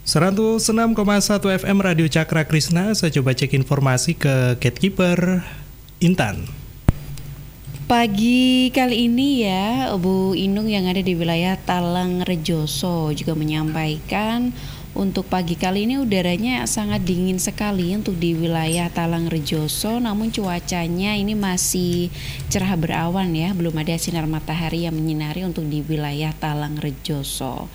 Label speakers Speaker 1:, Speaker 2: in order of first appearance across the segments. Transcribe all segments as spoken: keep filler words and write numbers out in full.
Speaker 1: seratus enam koma satu F M Radio Cakra Krishna. Saya coba cek informasi ke Gatekeeper Intan.
Speaker 2: Pagi kali ini ya, Bu Inung yang ada di wilayah Talang Rejoso juga menyampaikan untuk pagi kali ini udaranya sangat dingin sekali untuk di wilayah Talang Rejoso. Namun cuacanya ini masih cerah berawan ya, belum ada sinar matahari yang menyinari untuk di wilayah Talang Rejoso.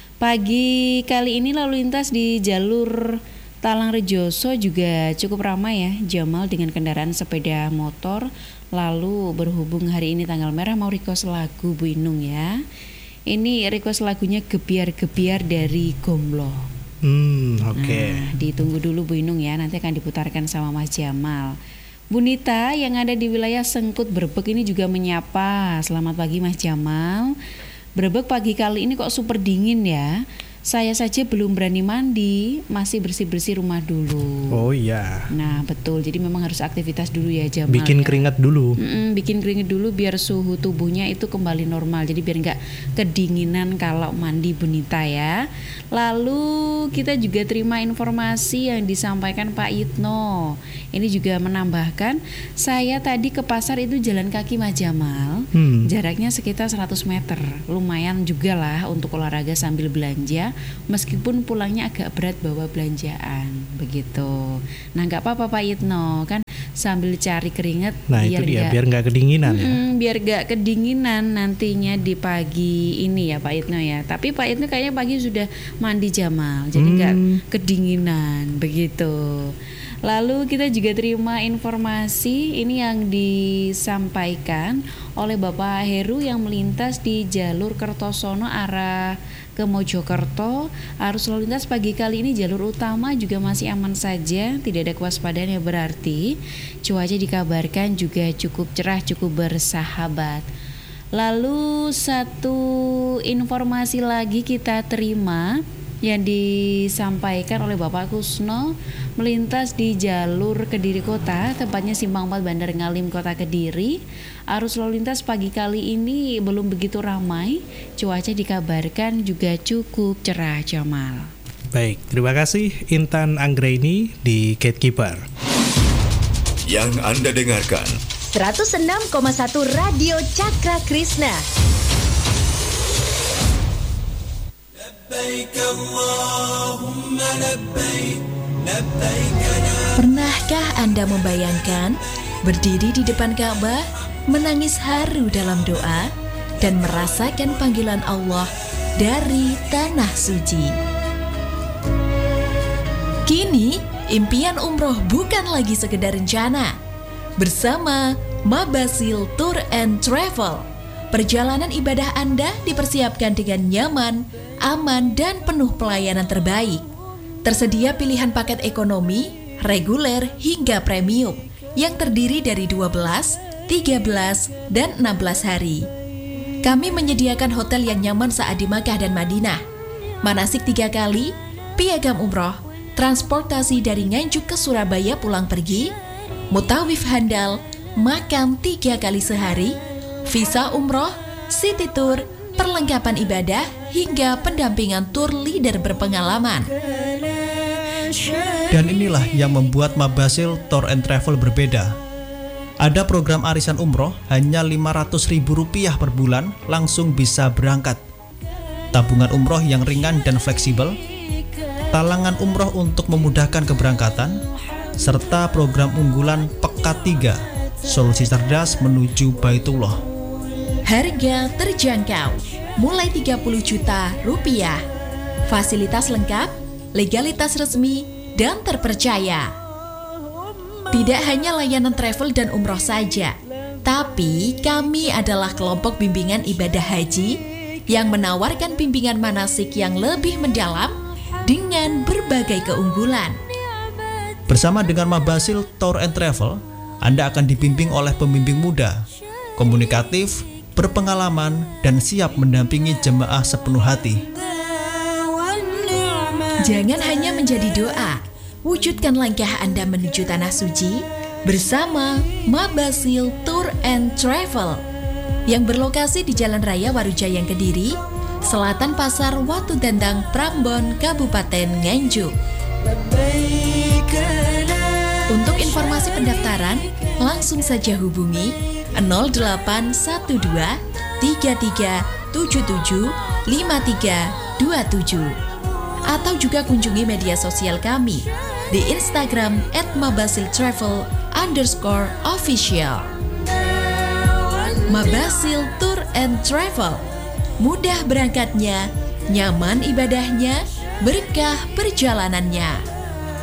Speaker 2: Pagi kali ini lalu lintas di jalur Talang Rejoso juga cukup ramai ya, Jamal, dengan kendaraan sepeda motor. Lalu berhubung hari ini tanggal merah, mau request lagu Bu Inung ya. Ini request lagunya Gebiar-Gebiar dari Gomblo.
Speaker 1: Hmm, oke. Okay.
Speaker 2: Nah, ditunggu dulu Bu Inung ya, nanti akan diputarkan sama Mas Jamal. Bu Nita yang ada di wilayah Sengkut Brebek ini juga menyapa. Selamat pagi Mas Jamal. Brebek pagi kali ini kok super dingin ya. Saya saja belum berani mandi, masih bersih-bersih rumah dulu.
Speaker 1: Oh iya.
Speaker 2: Nah betul, jadi memang harus aktivitas dulu ya Jamal.
Speaker 1: Bikin
Speaker 2: ya.
Speaker 1: keringat dulu.
Speaker 2: Mm-mm, bikin keringat dulu biar suhu tubuhnya itu kembali normal. Jadi biar nggak kedinginan kalau mandi Bu Nita ya. Lalu kita juga terima informasi yang disampaikan Pak Yitno. Ini juga menambahkan, saya tadi ke pasar itu jalan kaki Mas Jamal. Hmm. Jaraknya sekitar seratus meter. Lumayan juga lah untuk olahraga sambil belanja. Meskipun pulangnya agak berat bawa belanjaan begitu. Nah nggak apa-apa Pak Yitno, kan sambil cari keringat.
Speaker 1: Nah biar itu dia gak, biar nggak kedinginan ya.
Speaker 2: Biar nggak kedinginan nantinya di pagi ini ya Pak Yitno ya. Tapi Pak Yitno kayaknya pagi sudah mandi Jamal, jadi nggak hmm. kedinginan begitu. Lalu kita juga terima informasi ini yang disampaikan oleh Bapak Heru yang melintas di jalur Kertosono arah ke Mojokerto. Arus lalu lintas pagi kali ini jalur utama juga masih aman saja, tidak ada kewaspadaan yang berarti. Cuaca dikabarkan juga cukup cerah, cukup bersahabat. Lalu satu informasi lagi kita terima yang disampaikan oleh Bapak Kusno melintas di jalur Kediri Kota, tepatnya Simpang empat Bandar Ngalim Kota Kediri. Arus lalu lintas pagi kali ini belum begitu ramai, cuaca dikabarkan juga cukup cerah Jamal.
Speaker 1: Baik, terima kasih Intan Anggraini di Gatekeeper.
Speaker 3: Yang Anda dengarkan
Speaker 4: seratus enam koma satu Radio Cakra Krishna. Pernahkah Anda membayangkan berdiri di depan Ka'bah, menangis haru dalam doa, dan merasakan panggilan Allah dari tanah suci? Kini, impian umroh bukan lagi sekedar rencana. Bersama Mabasil Tour and Travel, perjalanan ibadah Anda dipersiapkan dengan nyaman, aman, dan penuh pelayanan terbaik. Tersedia pilihan paket ekonomi, reguler, hingga premium yang terdiri dari dua belas, tiga belas, dan enam belas hari. Kami menyediakan hotel yang nyaman saat di Makkah dan Madinah, manasik tiga kali, piagam umroh, transportasi dari Nganjuk ke Surabaya pulang pergi, mutawif handal, makan tiga kali sehari, visa umroh, city tour, perlengkapan ibadah, hingga pendampingan tur leader berpengalaman.
Speaker 5: Dan inilah yang membuat Mabasil Tour and Travel berbeda. Ada program arisan umroh hanya lima ratus ribu rupiah per bulan langsung bisa berangkat. Tabungan umroh yang ringan dan fleksibel, talangan umroh untuk memudahkan keberangkatan, serta program unggulan Pekat tiga, solusi cerdas menuju Baitullah.
Speaker 4: Harga terjangkau, mulai tiga puluh juta rupiah. Fasilitas lengkap, legalitas resmi, dan terpercaya. Tidak hanya layanan travel dan umroh saja, tapi kami adalah kelompok bimbingan ibadah haji yang menawarkan bimbingan manasik yang lebih mendalam dengan berbagai keunggulan.
Speaker 5: Bersama dengan Mabasil Tour and Travel, Anda akan dibimbing oleh pembimbing muda, komunikatif, berpengalaman, dan siap mendampingi jemaah sepenuh hati.
Speaker 4: Jangan hanya menjadi doa, wujudkan langkah Anda menuju Tanah Suci bersama Mabasil Tour and Travel yang berlokasi di Jalan Raya Warujayang Kediri, Selatan Pasar Watu Tentang, Prambon, Kabupaten Nganjuk. Untuk informasi pendaftaran, langsung saja hubungi nol delapan satu dua tiga tiga tujuh tujuh lima tiga dua tujuh atau juga kunjungi media sosial kami di Instagram at mabasiltravel underscore official. Mabasil Tour and Travel, mudah berangkatnya, nyaman ibadahnya, berkah perjalanannya.